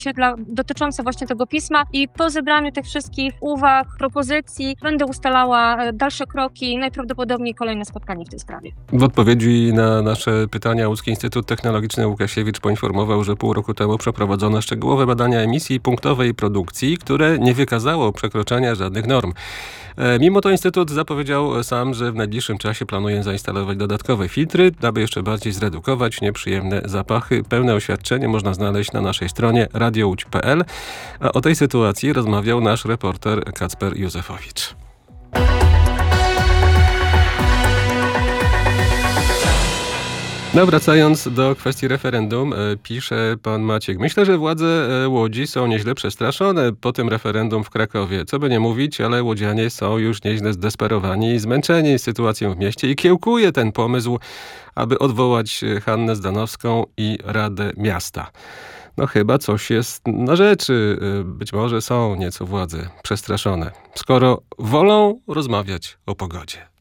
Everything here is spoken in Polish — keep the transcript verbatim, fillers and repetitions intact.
dla, dotyczące właśnie tego pisma i po zebraniu tych wszystkich uwag, propozycji będę ustalała dalsze kroki, najprawdopodobniej kolejne spotkanie w tej sprawie. W odpowiedzi na nasze pytania Łódzki Instytut Technologiczny Łukasiewicz poinformował, że pół roku temu przeprowadzono szczegółowe badania emisji punktowej produkcji, które nie wykazało przekroczenia żadnych norm. Mimo to Instytut zapowiedział sam, że w najbliższym czasie planuje zainstalować dodatkowe filtry, aby jeszcze bardziej zredukować nieprzyjemne zapachy. Pełne oświadczenie można znaleźć na naszej stronie radio łódź kropka p l. A o tej sytuacji rozmawiał nasz reporter Kacper Józefowicz. No, wracając do kwestii referendum, pisze pan Maciek. Myślę, że władze Łodzi są nieźle przestraszone po tym referendum w Krakowie. Co by nie mówić, ale łodzianie są już nieźle zdesperowani i zmęczeni sytuacją w mieście i kiełkuje ten pomysł, aby odwołać Hannę Zdanowską i Radę Miasta. No chyba coś jest na rzeczy. Być może są nieco władze przestraszone, skoro wolą rozmawiać o pogodzie.